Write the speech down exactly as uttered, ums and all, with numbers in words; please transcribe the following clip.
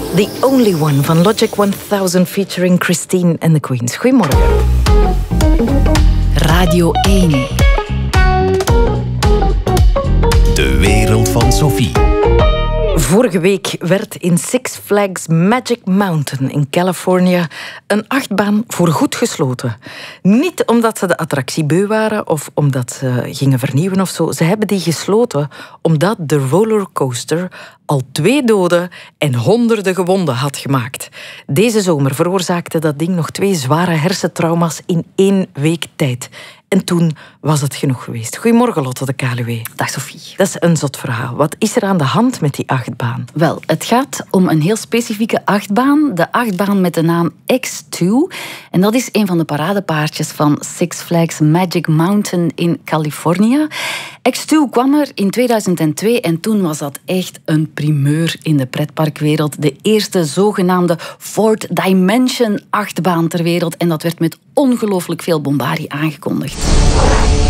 The Only One van Logic honderd featuring Christine and the Queens. Goedemorgen. Radio één. De wereld van Sophie. Vorige week werd in Six Flags Magic Mountain in Californië een achtbaan voorgoed gesloten. Niet omdat ze de attractie beu waren of omdat ze gingen vernieuwen of zo. Ze hebben die gesloten omdat de rollercoaster al twee doden en honderden gewonden had gemaakt. Deze zomer veroorzaakte dat ding nog twee zware hersentrauma's in één week tijd. En toen was het genoeg geweest. Goedemorgen, Lotte de Kaluwe. Dag Sophie. Dat is een zot verhaal. Wat is er aan de hand met die achtbaan? Wel, het gaat om een heel specifieke achtbaan. De achtbaan met de naam X twee. En dat is een van de paradepaardjes van Six Flags Magic Mountain in Californië. X twee kwam er in tweeduizend twee en toen was dat echt een primeur in de pretparkwereld. De eerste zogenaamde Fourth Dimension achtbaan ter wereld. En dat werd met ongelooflijk veel bombardie aangekondigd.